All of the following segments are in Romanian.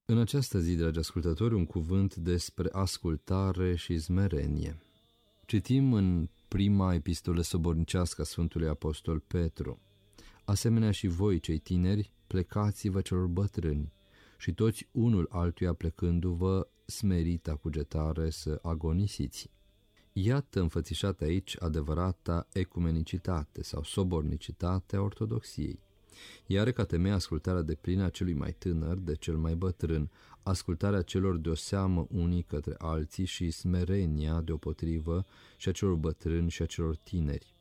În această zi, dragi ascultători, un cuvânt despre ascultare și smerenie. Citim în prima epistolă sobornicească a Sfântului Apostol Petru: asemenea și voi, cei tineri, plecați-vă celor bătrâni și toți unul altuia plecându-vă, smerita cugetare să agonisiți. Iată înfățișată aici adevărata ecumenicitate sau sobornicitate a ortodoxiei. Ea are ca temei ascultarea deplină a celui mai tânăr de cel mai bătrân, ascultarea celor de o seamă unii către alții și smerenia deopotrivă și a celor bătrâni și a celor tineri.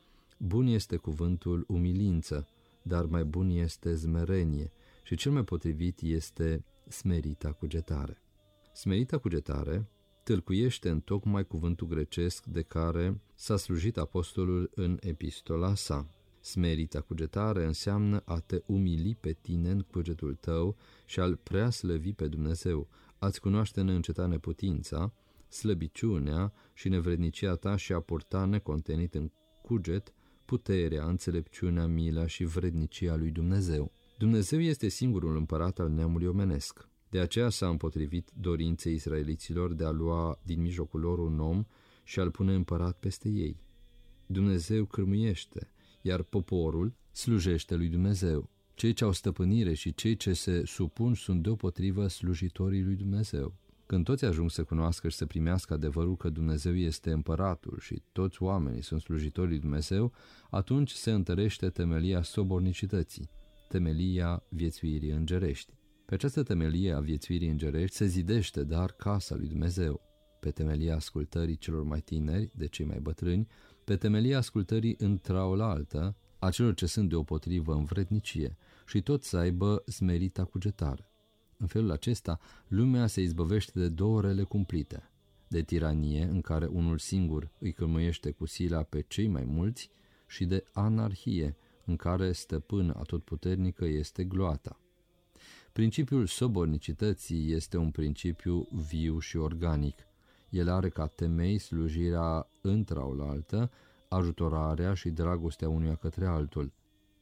Bun este cuvântul umilință, dar mai bun este smerenie și cel mai potrivit este smerita cugetare. Smerita cugetare tâlcuiește întocmai cuvântul grecesc de care s-a slujit apostolul în epistola sa. Smerita cugetare înseamnă a te umili pe tine în cugetul tău și a-L preaslăvi pe Dumnezeu, a-ți cunoaște neînceta neputința, slăbiciunea și nevrednicia ta și a purta necontenit în cuget puterea, înțelepciunea, mila și vrednicia lui Dumnezeu. Dumnezeu este singurul împărat al neamului omenesc. De aceea s-a împotrivit dorinței israeliților de a lua din mijlocul lor un om și a-l pune împărat peste ei. Dumnezeu cârmuiește, iar poporul slujește lui Dumnezeu. Cei ce au stăpânire și cei ce se supun sunt deopotrivă slujitorii lui Dumnezeu. Când toți ajung să cunoască și să primească adevărul că Dumnezeu este împăratul și toți oamenii sunt slujitorii lui Dumnezeu, atunci se întărește temelia sobornicității, temelia viețuirii îngerești. Pe această temelie a viețuirii îngerești se zidește dar casa lui Dumnezeu, pe temelia ascultării celor mai tineri de cei mai bătrâni, pe temelia ascultării într-aolaltă a celor ce sunt deopotrivă în vrednicie și tot să aibă smerita cugetare. În felul acesta, lumea se izbăvește de două rele cumplite, de tiranie, în care unul singur îi cârmuiește cu sila pe cei mai mulți, și de anarhie, în care stăpân atotputernică este gloata. Principiul sobornicității este un principiu viu și organic. El are ca temei slujirea într-aolaltă, ajutorarea și dragostea unuia către altul.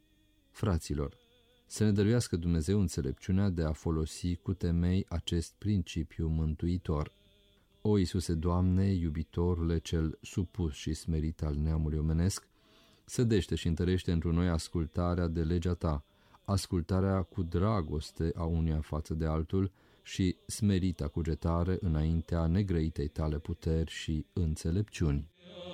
Fraților, să ne dăruiască Dumnezeu înțelepciunea de a folosi cu temei acest principiu mântuitor. O, Iisuse, Doamne, iubitorule cel supus și smerit al neamului omenesc, sădește și întărește într noi ascultarea de legea Ta, ascultarea cu dragoste a unuia față de altul și smerita cugetare înaintea negrăitei Tale puteri și înțelepciuni.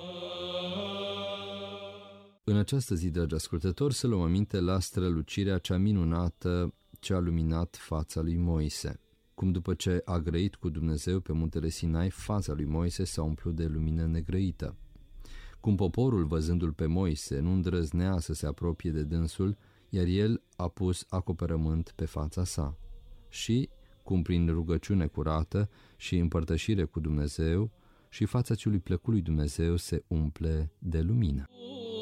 În această zi, dragi ascultători, să luăm aminte la strălucirea cea minunată ce a luminat fața lui Moise. Cum după ce a grăit cu Dumnezeu pe muntele Sinai, fața lui Moise s-a umplut de lumină negrăită. Cum poporul, văzându-l pe Moise, nu îndrăznea să se apropie de dânsul, iar el a pus acoperământ pe fața sa. Și cum prin rugăciune curată și împărtășire cu Dumnezeu, și fața celui plăcut lui Dumnezeu se umple de lumină.